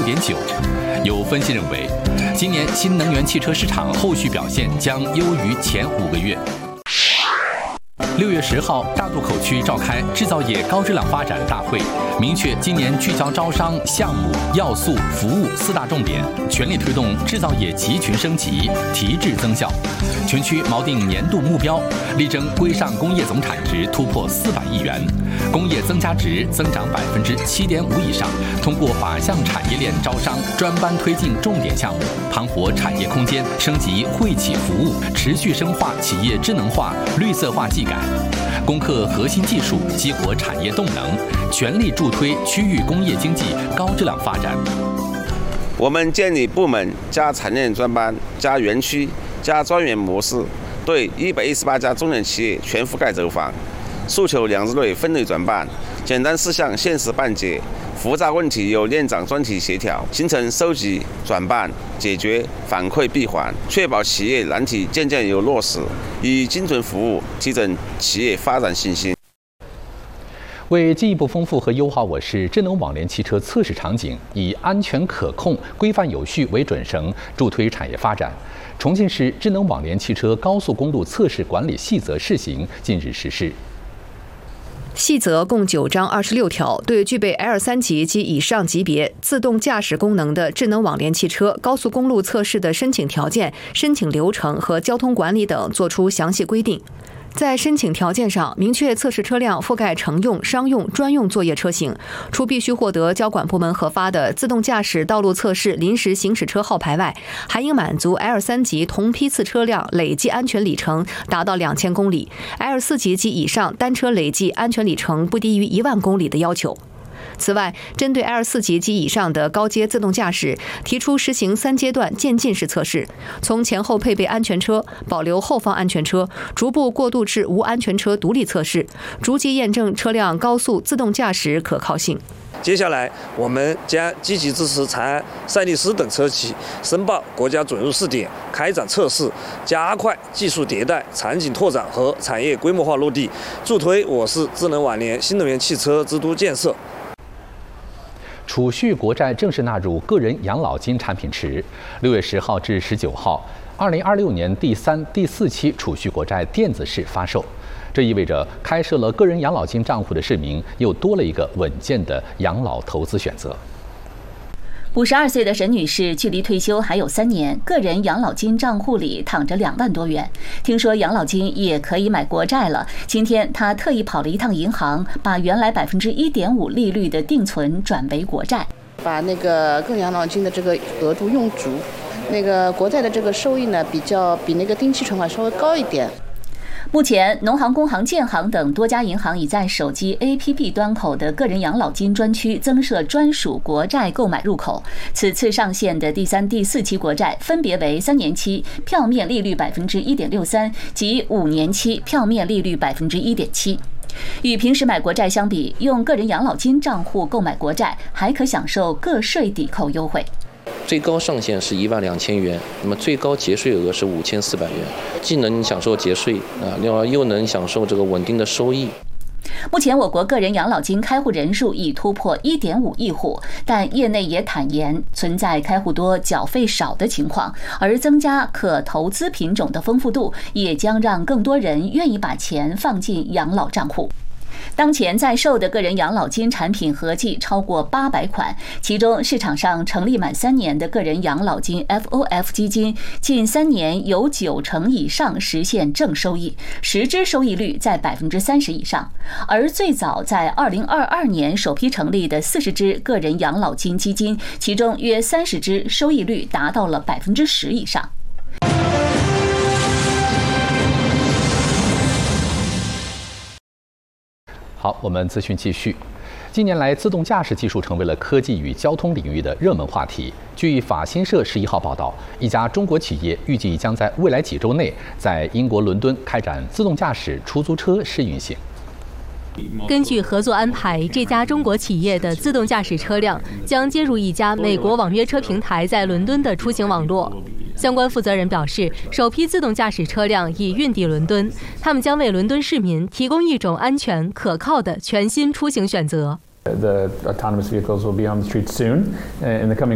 6.9%。有分析认为，今年新能源汽车市场后续表现将优于前5个月。6月10号，大渡口区召开制造业高质量发展大会，明确今年聚焦招商、项目、要素、服务4大重点，全力推动制造业集群升级、提质增效。全区锚定年度目标，力争规上工业总产值突破400亿元，工业增加值增长7.5%以上。通过靶向产业链招商，专班推进重点项目，盘活产业空间，升级惠企服务，持续深化企业智能化、绿色化技改。攻克核心技术，激活产业动能，全力助推区域工业经济高质量发展。 我们建立部门加产业链专班加园区加专员模式，对118家重点企业全覆盖走访，诉求2日内分类转办，简单事项限时办结，复杂问题由链长专题协调，形成收集、转办、解决、反馈闭环，确保企业难题渐渐有落实，以精准服务提振企业发展信心。 为进一步丰富和优化我市智能网联汽车测试场景，以安全可控、规范有序为准绳，助推产业发展，重庆市智能网联汽车高速公路测试管理细则试行近日实施。 细则共9章26条，对具备 L3级及以上级别自动驾驶功能的智能网联汽车高速公路测试的申请条件、申请流程和交通管理等作出详细规定。在申请条件上，明确测试车辆覆盖乘用、商用、专用作业车型，除必须获得交管部门核发的自动驾驶道路测试临时行驶车号牌外，还应满足 L3级同批次车辆累计安全里程达到2000公里， L4级及以上单车累计安全里程不低于1万公里的要求。此外，针对 L4级及以上的高阶自动驾驶，提出实行3阶段渐进式测试，从前后配备安全车、保留后方安全车，逐步过渡至无安全车独立测试，逐级验证车辆高速自动驾驶可靠性。 接下来，我们将积极支持长安、赛力斯等车企申报国家准入试点，开展测试，加快技术迭代、场景拓展和产业规模化落地，助推我市智能网联新能源汽车之都建设。 储蓄国债正式纳入个人养老金产品池。6月10号至19号，2026年第3、第4期储蓄国债电子式发售。这意味着开设了个人养老金账户的市民又多了一个稳健的养老投资选择。 52岁的沈女士距离退休还有3年，个人养老金账户里躺着2万多元。听说养老金也可以买国债了，今天她特意跑了一趟银行，把原来1.5%利率的定存转为国债， 把那个个人养老金的这个额度用足。那个国债的这个收益呢，比那个定期存款稍微高一点。 目前，农行、工行、建行等多家银行已在手机 APP 端口的个人养老金专区增设专属国债购买入口。此次上线的第3、第4期国债分别为3年期票面利率1.63%及5年期票面利率1.7%。与平时买国债相比，用个人养老金账户购买国债还可享受个税抵扣优惠。 最高上限是12000元，那么最高节税额是5400元，既能享受节税另外又能享受这个稳定的收益。 目前，我国个人养老金开户人数已突破1.5亿户，但业内也坦言存在开户多、缴费少的情况，而增加可投资品种的丰富度，也将让更多人愿意把钱放进养老账户。当前在售的个人养老金产品合计超过800款，其中市场上成立满3年的个人养老金 FOF 基金，近3年有90%以上实现正收益，实质收益率在30%以上。而最早在2022年首批成立的40只个人养老金基金，其中约30只收益率达到了10%以上。 好，我们资讯继续。近年来，自动驾驶技术成为了科技与交通领域的热门话题。据法新社11号报道，一家中国企业预计将在未来几周内在英国伦敦开展自动驾驶出租车试运行。 根据合作安排，这家中国企业的自动驾驶车辆将接入一家美国网约车平台在伦敦的出行网络。相关负责人表示，首批自动驾驶车辆已运抵伦敦，他们将为伦敦市民提供一种安全、可靠的全新出行选择。 The autonomous vehicles will be on the street soon in the coming